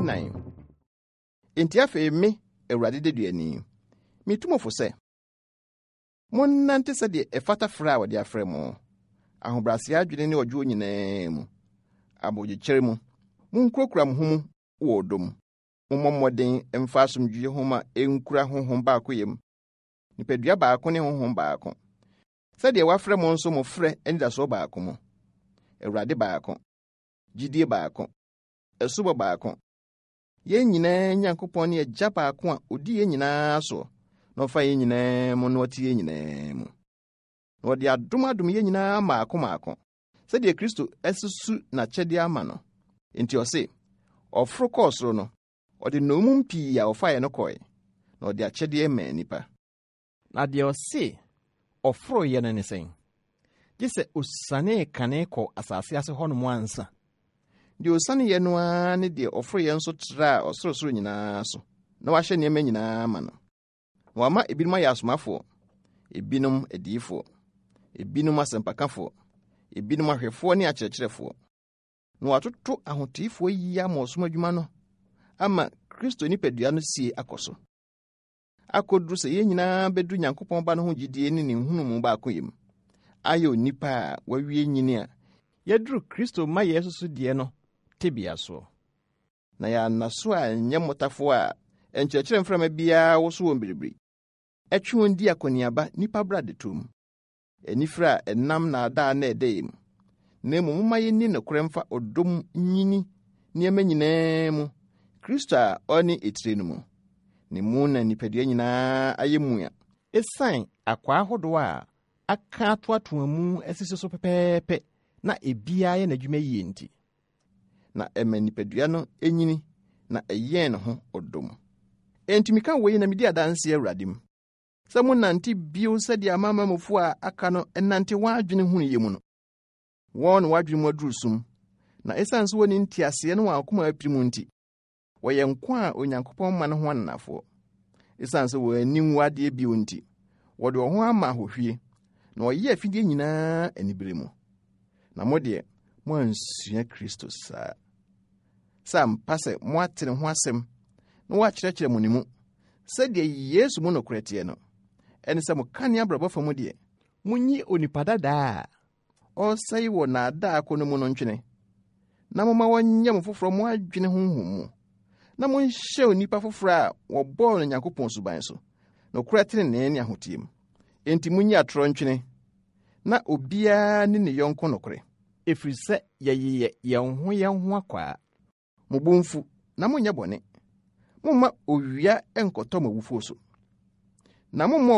9. Enti afei me Awurade deduani mitumofo sɛ monnante sɛ de efata fra a wɔde afrɛ mo ahobrɛase adwene ne ɔdwo nyinaa mu abogyekyere mu munkurokura mo ho mu wɔ dom mommɔ mmɔden mfa asomdwie ho ma enkura honhom baako yam nipadua baako ne honhom baako sɛdeɛ wafrɛ mo nso mo frɛ anidaso baako mu Awurade baako gyidie baako asubɔ baako yɛn nyinaa Nyankopɔn ne agya baako a odi yɛn nyinaa so na ɔfa yɛn nyinaa mu na ɔte yɛn nyinaa mu na ɔde adom yɛn nyinaa maako sɛdeɛ Kristo asusu n'akyɛde ama no enti ɔse ɔforo kɔɔ soro no ɔde nomum pii a ɔfaeɛ no kɔe na ɔde akyɛde ma nipa na deɛ ɔse ɔforo yɛ no ne sɛn gye sɛ osane kane kɔ asase ase hɔ no mu ansa deɛ osane yɛ no ara ne deɛ ɔforo yɛ nso tra ɔsorosoro nyinaa so na wahyɛ nneɛma nyinaa ma no na wama ebinom ayɛ asomafoɔ ebinom adiyifoɔ ebinom asɛmpakafoɔ ebinom ahwɛfoɔ ne akyerɛkyerɛfoɔ na watoto ahoteefoɔ yi ama ɔsom adwuma no ama Kristo nipadua no sie akɔ so akoduru sɛ yɛn nyinaa bɛdu Nyankopɔn ba no ho gyidie ne nhunum baako yam ayɛ onipa a wawie nyini a yɛduru Kristo ma Yesu so deɛ no tebea so na yɛanna so a nyɛ mmotafoɔ a nkyerɛkyerɛ mframa biara wo so wɔ mbiribiri ɛtwe wɔn di akɔneaba nipa brade tom anifra a ɛnam na adaa na ɛda mu na mmom moma yɛnni nokorɛ mfa ɔdom nyini nneɛma nyinaa mu Kristo a ɔne etire no mu ne mu na nipadua nyinaa ayɛ mu a ɛsan akwaa ahodoɔ a aka atoatoa mu asisi so pɛpɛɛpɛ na ebia yɛ n'adwuma yie nti na ɛma nipadua no enyini na ɛyɛn ne ho ɔdom enti mika wɔ yi na medi adanse Awurade mu sɛ monante bio sɛdeɛ amamamofo a aka no ɛnante wɔadwene ho yɛ mu no wɔn no wɔadwene mu aduru sum na ɛsan so wɔne ntiaseɛ no wɔ akoma apiri mu nti wɔyɛ nkwa a Onyankopɔn ma no ho ananafo ɛsan so wɔ ani nwu adeɛ bio nti wɔde wɔn ho ama ahohwie na wɔyɛ afidie nyinaa anibere mu na mo deɛ mo ansua Kristo saa mpa sɛ mo atene ho asɛm na wɔakyerɛkyerɛ mo ne mu sɛdeɛ Yesu mo nokorɛ teɛ no ɛne sɛ mo kane abrabɔ fa mu deɛ munyi onipa dadaa ɔsɛe wɔ naadaa kɔ no mu no ntwene na moma wɔnyɛ mo foforɔ mo adwene honhom mu na monhyɛ onipa foforɔ a wɔbɔɔ no Nyankopɔn suban so nokorɛ tenenee ne ahoteem enti munyi atorɔ ntwene na obiara ne ne yɔnko nokorɛ ɛfiri sɛ yɛyɛ yɛn ho akwaa mo bomfu na monyɛ bɔne momma owia ɛnkɔtɔ mo awufoɔ so na momma